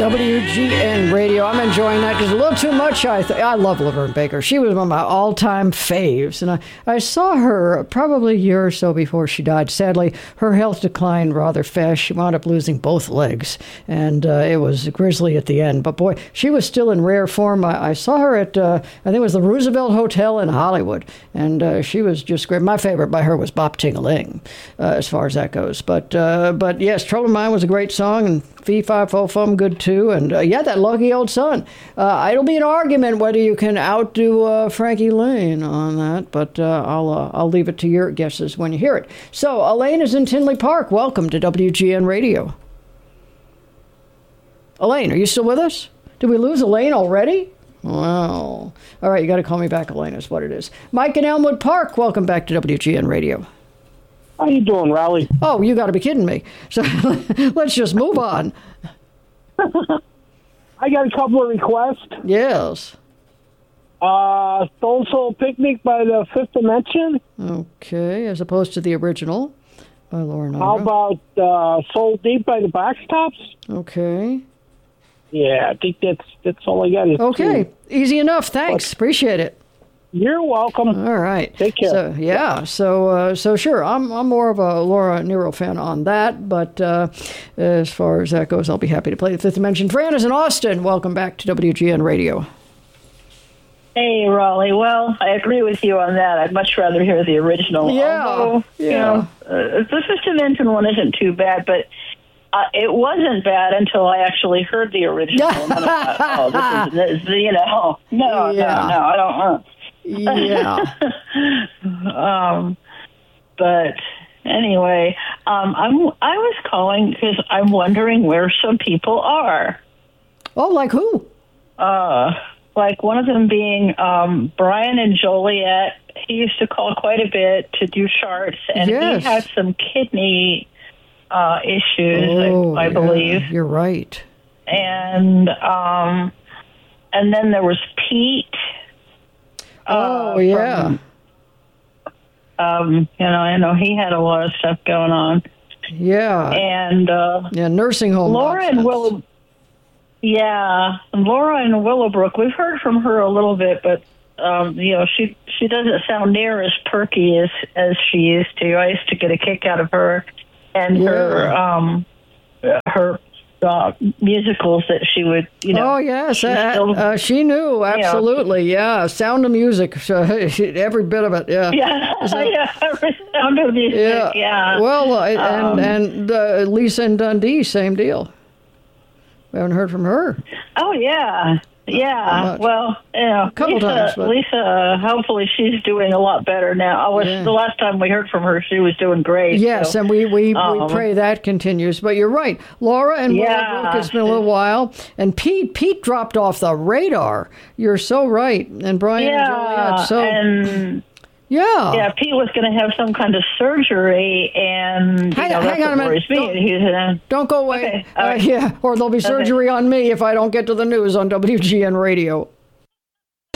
WGN Radio. I'm enjoying that because a little too much. I love Laverne Baker. She was one of my all-time faves. And I saw her probably a year or so before she died. Sadly, her health declined rather fast. She wound up losing both legs. And it was grisly at the end. But boy, she was still in rare form. I saw her at, I think it was the Roosevelt Hotel in Hollywood. And she was just great. My favorite by her was Bop Ting-a-Ling, as far as that goes. But yes, Trouble in Mind was a great song. And Fee Fi Fo Fum good too, and that Lucky Old Son. It'll be an argument whether you can outdo Frankie Lane on that, but I'll leave it to your guesses when you hear it. So Elaine is in Tinley Park. Welcome to WGN Radio. Elaine, are you still with us? Did we lose Elaine already? Wow. All right, you got to call me back, Elaine. Is what it is. Mike in Elmwood Park. Welcome back to WGN Radio. How you doing, Raleigh? Oh, you got to be kidding me. So let's just move on. I got a couple of requests. Yes. Stone Soul Picnic by the Fifth Dimension. Okay, as opposed to the original by Lauren How Ira. about Soul Deep by the Boxtops? Okay. Yeah, I think that's all I got. Okay, easy enough. Thanks. Appreciate it. You're welcome. All right. Take care. So, yeah. So sure. I'm more of a Laura Nero fan on that, but as far as that goes, I'll be happy to play the Fifth Dimension. Fran is in Austin. Welcome back to WGN Radio. Hey, Raleigh. Well, I agree with you on that. I'd much rather hear the original. Yeah. Although, the Fifth Dimension one isn't too bad, but it wasn't bad until I actually heard the original. And then I thought, this is no, I don't. Yeah. But anyway, I was calling because I'm wondering where some people are. Oh, like who? Like one of them being Brian in Joliet. He used to call quite a bit to do charts, and yes. he had some kidney issues, I believe. You're right. And then there was Pete. Yeah. I know he had a lot of stuff going on. Yeah. And nursing home. Laura and Willowbrook. We've heard from her a little bit, but she doesn't sound near as perky as she used to. I used to get a kick out of her and her musicals that she would, Oh, yes. She knew, absolutely. Yeah. Sound of Music. Every bit of it. Yeah. Yeah. Every Sound of Music. Yeah. Well, and Lisa and Dundee, same deal. We haven't heard from her. Oh, yeah. Yeah, well, Lisa, hopefully she's doing a lot better now. The last time we heard from her, she was doing great. Yes, so, and we pray that continues. But you're right. Laura and Willowbrook, it's been a little while. And Pete dropped off the radar. You're so right. And Brian and Joliet. Yeah, Pete was going to have some kind of surgery, and hang on a minute. Don't go away. Okay. Or there'll be surgery on me if I don't get to the news on WGN Radio.